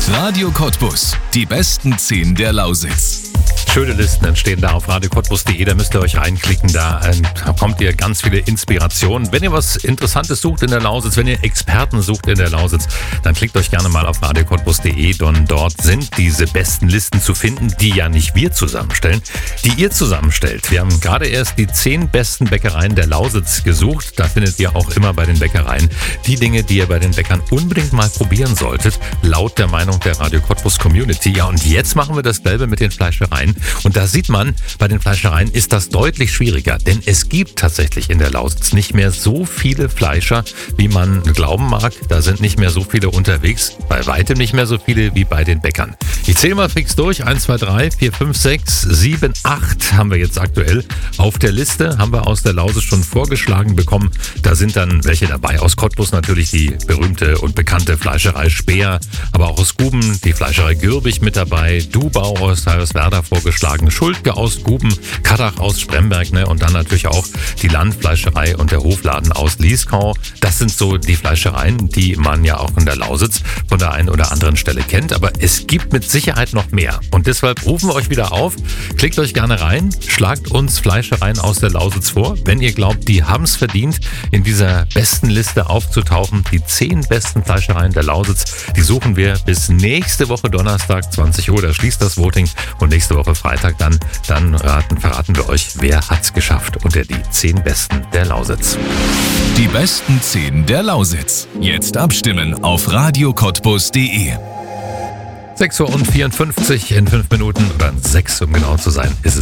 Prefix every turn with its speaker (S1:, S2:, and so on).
S1: Radio Cottbus. Die besten 10 der Lausitz.
S2: Schöne Listen entstehen da auf radiocottbus.de, da müsst ihr euch reinklicken, da bekommt ihr ganz viele Inspirationen. Wenn ihr was Interessantes sucht in der Lausitz, wenn ihr Experten sucht in der Lausitz, dann klickt euch gerne mal auf radiocottbus.de, denn dort sind diese besten Listen zu finden, die ja nicht wir zusammenstellen, die ihr zusammenstellt. Wir haben gerade erst die 10 besten Bäckereien der Lausitz gesucht. Da findet ihr auch immer bei den Bäckereien die Dinge, die ihr bei den Bäckern unbedingt mal probieren solltet, laut der Meinung der Radio Cottbus Community. Ja, und jetzt machen wir dasselbe mit den Fleischereien. Und da sieht man, bei den Fleischereien ist das deutlich schwieriger, denn es gibt tatsächlich in der Lausitz nicht mehr so viele Fleischer, wie man glauben mag. Da sind nicht mehr so viele unterwegs, bei weitem nicht mehr so viele wie bei den Bäckern. Ich zähle mal fix durch, 1, 2, 3, 4, 5, 6, 7, 8 haben wir jetzt aktuell auf der Liste, haben wir aus der Lausitz schon vorgeschlagen bekommen. Da sind dann welche dabei, aus Cottbus natürlich die berühmte und bekannte Fleischerei Speer, aber auch aus Guben die Fleischerei Gürbich mit dabei, Dubau aus Hoyerswerda vorgeschlagen, Schultke aus Guben, Kattach aus Spremberg, und dann natürlich auch die Landfleischerei und der Hofladen aus Lieskau. Das sind so die Fleischereien, die man ja auch in der Lausitz von der einen oder anderen Stelle kennt, aber es gibt mit Sicherheit noch mehr. Und deshalb rufen wir euch wieder auf, klickt euch gerne rein, schlagt uns Fleischereien aus der Lausitz vor, wenn ihr glaubt, die haben es verdient, in dieser besten Liste aufzutauchen. Die 10 besten Fleischereien der Lausitz, die suchen wir bis nächste Woche Donnerstag, 20 Uhr, da schließt das Voting und nächste Woche Freitag dann verraten wir euch, wer hat's geschafft unter die 10 Besten der Lausitz.
S1: Die besten 10 der Lausitz. Jetzt abstimmen auf radiocottbus.de.
S2: 6:54 Uhr in 5 Minuten oder 6, um genau zu sein, ist es.